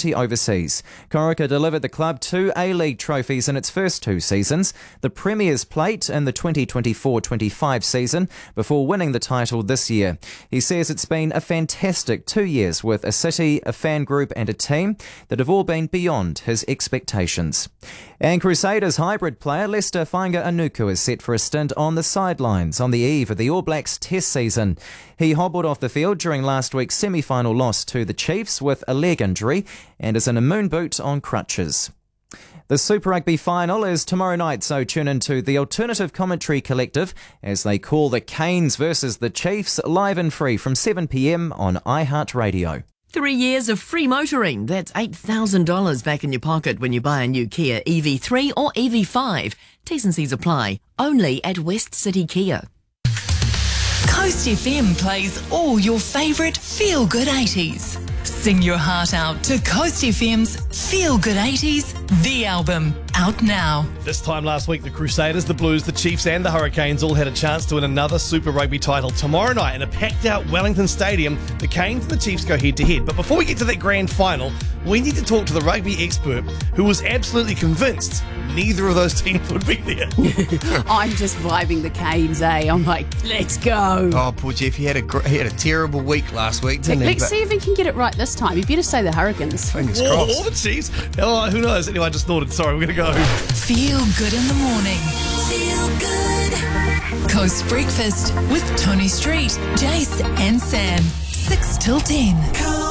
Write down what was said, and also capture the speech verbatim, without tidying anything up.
thirty overseas. Corica delivered the club two A-League trophies in its first two seasons, the Premier's Plate in the twenty twenty-four twenty-five season, before winning the title this year. He says it's been a fantastic two years with a city, a fan group and a team that have all been beyond his expectations. And Crusaders hybrid player Lester Fainga'a-Anuku is set for a stint on the sidelines on the eve of the All Blacks Test season. He hobbled off the field during last week's semi-final loss to the Chiefs with a leg injury and is in a moon boot on crutches. The Super Rugby final is tomorrow night, so tune into the Alternative Commentary Collective as they call the Canes versus the Chiefs live and free from seven p m on iHeartRadio. Three years of free motoring. That's eight thousand dollars back in your pocket when you buy a new Kia E V three or E V five. T's and C's apply. Only at West City Kia. Coast F M plays all your favourite feel-good eighties. Sing your heart out to Coast F M's Feel Good eighties, the album, out now. This time last week, the Crusaders, the Blues, the Chiefs and the Hurricanes all had a chance to win another Super Rugby title. Tomorrow night in a packed-out Wellington Stadium, the Canes and the Chiefs go head-to-head. But before we get to that grand final, we need to talk to the rugby expert who was absolutely convinced neither of those teams would be there. I'm just vibing the Canes, eh? I'm like, let's go. Oh, poor Jeff, he had a gr- he had a terrible week last week, didn't he? Let's But see if he can get it right this time. You better say the Hurricanes. fingers Or, crossed. or the Chiefs. Oh, who knows? Anyway, I just thought it. Sorry, we're going to go. Feel good in the morning. Feel good. Coast Breakfast with Tony Street, Jace and Sam. six till ten.